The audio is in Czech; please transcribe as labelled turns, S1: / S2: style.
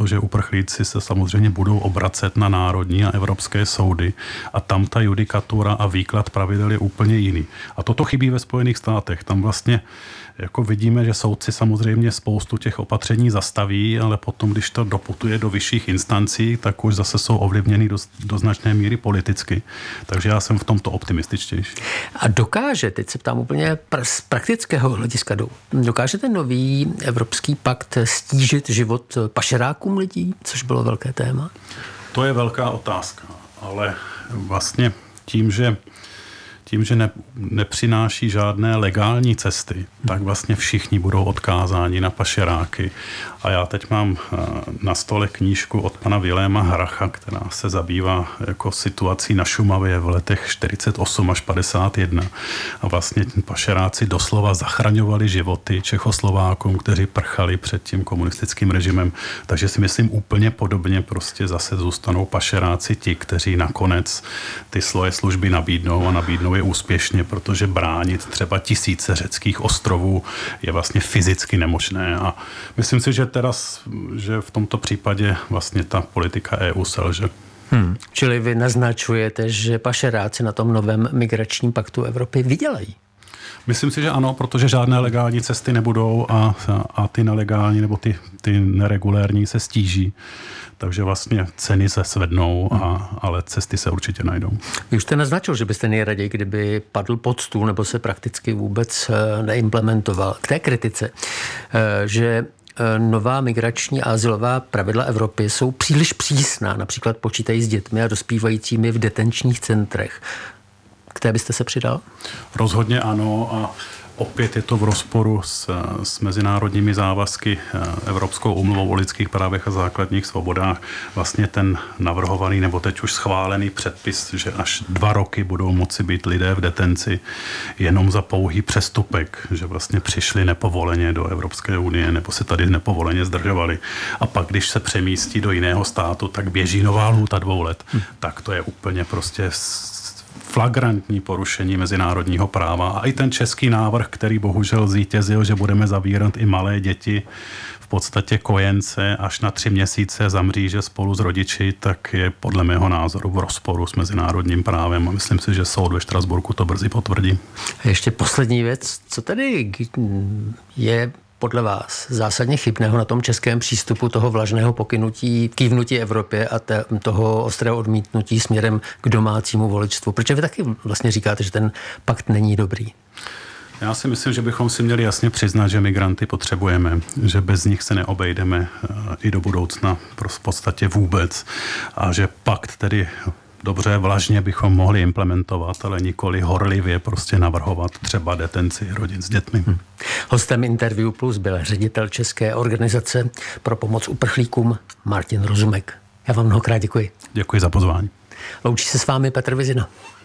S1: protože uprchlíci se samozřejmě budou obracet na národní a evropské soudy a tam ta judikatura a výklad pravidel je úplně jiný. A toto chybí ve Spojených státech. Tam vlastně jako vidíme, že soudci samozřejmě spoustu těch opatření zastaví, ale potom, když to doputuje do vyšších instancí, tak už zase jsou ovlivněny do značné míry politicky. Takže já jsem v tomto optimističtější.
S2: A dokáže, teď se ptám úplně z praktického hlediska, dokáže ten nový evropský pakt stížit život pašerákům lidí, což bylo velké téma?
S1: To je velká otázka, ale vlastně tím, že nepřináší žádné legální cesty, tak vlastně všichni budou odkázáni na pašeráky. A já teď mám na stole knížku od pana Viléma Hracha, která se zabývá jako situací na Šumavě v letech 48 až 51. A vlastně pašeráci doslova zachraňovali životy Čechoslovákům, kteří prchali před tím komunistickým režimem. Takže si myslím úplně podobně prostě zase zůstanou pašeráci ti, kteří nakonec ty svoje služby nabídnou a nabídnou je úspěšně, protože bránit třeba tisíce řeckých ostrovů je vlastně fyzicky nemožné. A myslím si, že v tomto případě vlastně ta politika EU selže.
S2: Čili vy naznačujete, že pašeráci na tom novém migračním paktu Evropy vydělají?
S1: Myslím si, že ano, protože žádné legální cesty nebudou a ty nelegální nebo ty neregulérní se stíží. Takže vlastně ceny se svednou, ale cesty se určitě najdou.
S2: Vy už jste naznačil, že byste nejraději, kdyby padl pod stůl nebo se prakticky vůbec neimplementoval. K té kritice, že nová migrační a azylová pravidla Evropy jsou příliš přísná, například počítají s dětmi a dospívajícími v detenčních centrech. K té byste se přidal?
S1: Rozhodně ano a opět je to v rozporu s mezinárodními závazky Evropskou úmluvou o lidských právech a základních svobodách. Vlastně ten navrhovaný nebo teď už schválený předpis, že až 2 roky budou moci být lidé v detenci jenom za pouhý přestupek, že vlastně přišli nepovoleně do Evropské unie nebo se tady nepovoleně zdržovali. A pak, když se přemístí do jiného státu, tak běží nová lhůta 2 let. Tak to je úplně prostě flagrantní porušení mezinárodního práva. A i ten český návrh, který bohužel zvítězil, že budeme zavírat i malé děti, v podstatě kojence až na 3 měsíce za mříže spolu s rodiči, tak je podle mého názoru v rozporu s mezinárodním právem. A myslím si, že soud ve Štrasburku to brzy potvrdí.
S2: A ještě poslední věc. Co tedy je podle vás zásadně chybného na tom českém přístupu toho vlažného kývnutí Evropě a toho ostrého odmítnutí směrem k domácímu voličstvu? Protože vy taky vlastně říkáte, že ten pakt není dobrý.
S1: Já si myslím, že bychom si měli jasně přiznat, že migranty potřebujeme, že bez nich se neobejdeme i do budoucna v podstatě vůbec a že pakt tedy dobře, vlažně bychom mohli implementovat, ale nikoli horlivě prostě navrhovat třeba detenci rodin s dětmi.
S2: Hostem Interview Plus byl ředitel České organizace pro pomoc uprchlíkům Martin Rozumek. Já vám mnohokrát děkuji.
S1: Děkuji za pozvání.
S2: Loučí se s vámi Petr Vizina.